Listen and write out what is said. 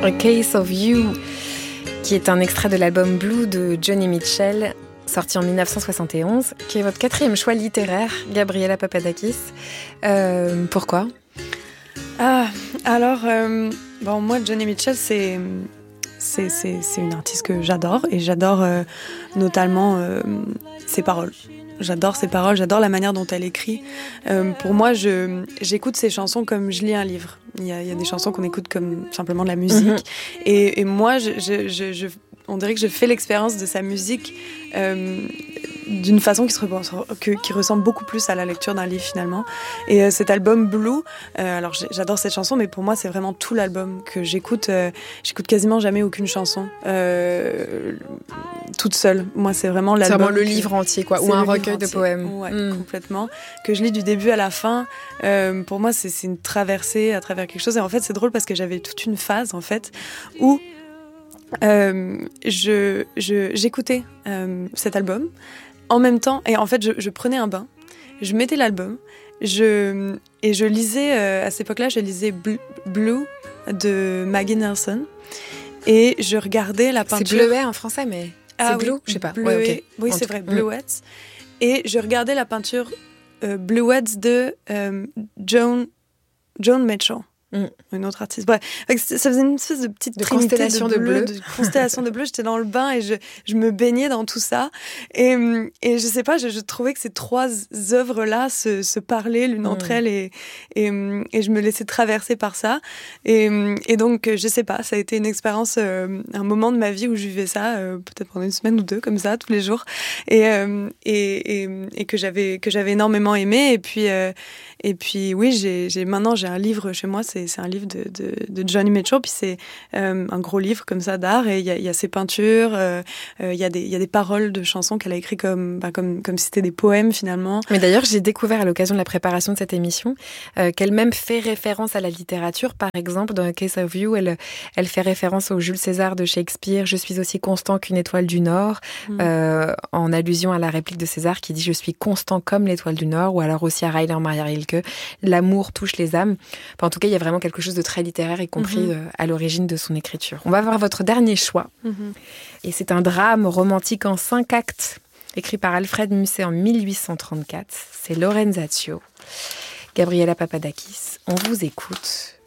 A Case of You, qui est un extrait de l'album Blue de Joni Mitchell, sorti en 1971, qui est votre 4e choix littéraire, Gabriela Papadakis. Pourquoi ? Moi, Joni Mitchell, c'est une artiste que j'adore, et j'adore notamment ses paroles. J'adore ses paroles, j'adore la manière dont elle écrit. Pour moi, j'écoute ses chansons comme je lis un livre. Il y a des chansons qu'on écoute comme simplement de la musique. Et moi, on dirait que je fais l'expérience de sa musique d'une façon qui ressemble beaucoup plus à la lecture d'un livre finalement. Et cet album Blue, alors j'adore cette chanson, mais pour moi c'est vraiment tout l'album que j'écoute. J'écoute quasiment jamais aucune chanson toute seule. Moi c'est vraiment l'album. C'est vraiment le livre entier, quoi, ou un recueil de poèmes. Ouais, complètement. Que je lis du début à la fin. Pour moi c'est une traversée à travers quelque chose. Et en fait c'est drôle parce que j'avais toute une phase en fait où j'écoutais cet album en même temps, et en fait je prenais un bain, je mettais l'album, et je lisais à cette époque-là, je lisais Blue de Maggie Nelson, et je regardais la peinture. C'est Bleuet en français, mais c'est Blue, je sais pas. Bleuet, oui, c'est vrai, Bluets. Et je regardais la peinture Bluets de Joan Mitchell. Une autre artiste. Bref, ça faisait une espèce de petite constellation de bleu. De constellation de bleu. J'étais dans le bain et je me baignais dans tout ça. Et je sais pas, je trouvais que ces 3 œuvres-là se parlaient l'une entre elles, et je me laissais traverser par ça. Et donc, je sais pas, ça a été une expérience, un moment de ma vie où je vivais ça, peut-être pendant une semaine ou 2, comme ça, tous les jours. Et que j'avais énormément aimé. Et puis oui, maintenant j'ai un livre chez moi, c'est un livre de Joni Mitchell, puis c'est un gros livre comme ça d'art, et il y a ses peintures, il y a des paroles de chansons qu'elle a écrites comme si c'était des poèmes finalement. Mais d'ailleurs, j'ai découvert à l'occasion de la préparation de cette émission qu'elle-même fait référence à la littérature. Par exemple, dans A Case of You, elle fait référence au Jules César de Shakespeare, « Je suis aussi constant qu'une étoile du Nord », en allusion à la réplique de César qui dit « Je suis constant comme l'étoile du Nord », ou alors aussi à Rainer Maria Rilke, « L'amour touche les âmes ». Enfin, en tout cas, il y a vraiment quelque chose de très littéraire, y compris à l'origine de son écriture. On va voir votre dernier choix. Et c'est un drame romantique en 5 actes, écrit par Alfred Musset en 1834. C'est Lorenzaccio. Gabriela Papadakis, on vous écoute.